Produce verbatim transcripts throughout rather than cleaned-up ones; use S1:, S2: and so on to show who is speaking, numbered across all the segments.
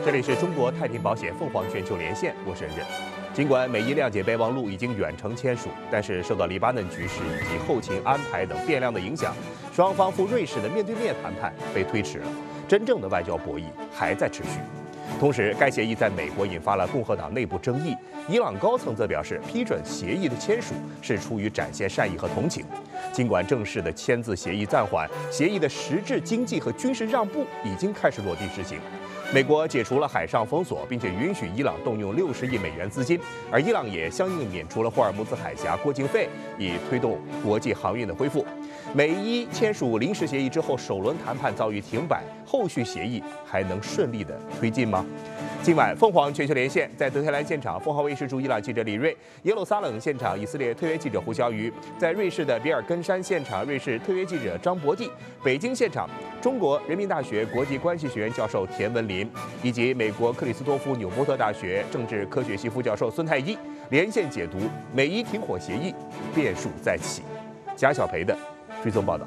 S1: 这里是中国太平保险凤凰全球连线，我是任任。尽管美伊谅解备忘录已经远程签署，但是受到黎巴嫩局势以及后勤安排等变量的影响，双方赴瑞士的面对面谈判被推迟了，真正的外交博弈还在持续。同时，该协议在美国引发了共和党内部争议，伊朗高层则表示，批准协议的签署是出于展现善意和同情。尽管正式的签字协议暂缓，协议的实质经济和军事让步已经开始落地执行。美国解除了海上封锁，并且允许伊朗动用六十亿美元资金，而伊朗也相应免除了霍尔木兹海峡过境费，以推动国际航运的恢复。美伊签署临时协议之后，首轮谈判遭遇停摆，后续协议还能顺利的推进吗？今晚凤凰全球连线在德黑兰现场，凤凰卫视驻伊朗记者李锐；耶路撒冷现场，以色列特约记者胡小雨；在瑞士的比尔根山现场，瑞士特约记者张博蒂；北京现场，中国人民大学国际关系学院教授田文林，以及美国克里斯多夫纽波特大学政治科学系副教授孙太一连线解读美伊停火协议变数再起。贾小培的追踪报道。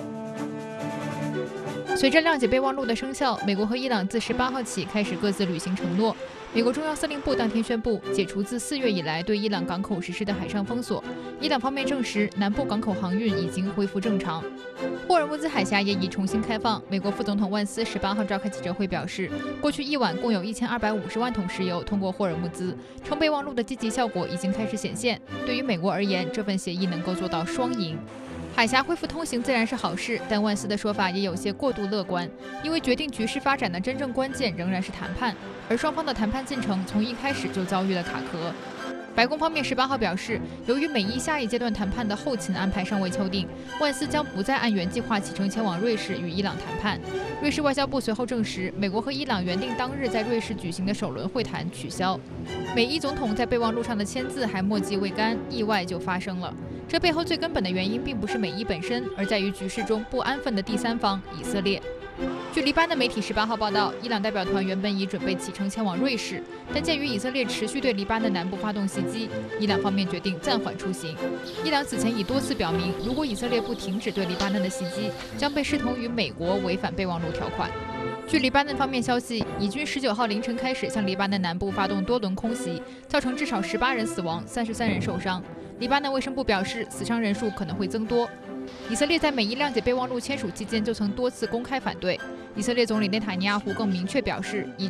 S2: 随着谅解备忘录的生效，美国和伊朗自十八号起开始各自履行承诺。美国中央司令部当天宣布解除自四月以来对伊朗港口实施的海上封锁。伊朗方面证实，南部港口航运已经恢复正常。霍尔木兹海峡也已重新开放。美国副总统万斯十八号召开记者会表示，过去一晚共有一千二百五十万桶石油通过霍尔木兹，称备忘录的积极效果已经开始显现。对于美国而言，这份协议能够做到双赢。海峡恢复通行自然是好事，但万斯的说法也有些过度乐观，因为决定局势发展的真正关键仍然是谈判，而双方的谈判进程从一开始就遭遇了卡壳。白宫方面十八号表示，由于美伊下一阶段谈判的后勤安排尚未敲定，万斯将不再按原计划启程前往瑞士与伊朗谈判。瑞士外交部随后证实，美国和伊朗原定当日在瑞士举行的首轮会谈取消。美伊总统在备忘录上的签字还墨迹未干，意外就发生了。这背后最根本的原因并不是美伊本身，而在于局势中不安分的第三方以色列。据黎巴嫩媒体十八号报道，伊朗代表团原本已准备启程前往瑞士，但鉴于以色列持续对黎巴嫩南部发动袭击，伊朗方面决定暂缓出行。伊朗此前已多次表明，如果以色列不停止对黎巴嫩的袭击，将被视同与美国违反备忘录条款。据黎巴嫩方面消息，以军十九号凌晨开始向黎巴嫩南部发动多轮空袭，造成至少十八人死亡，三十三人受伤。黎巴嫩卫生部表示，死伤人数可能会增多。以色列在美伊谅解备忘录签署期间就曾多次公开反对。以色列总理内塔尼亚胡更明确表示，以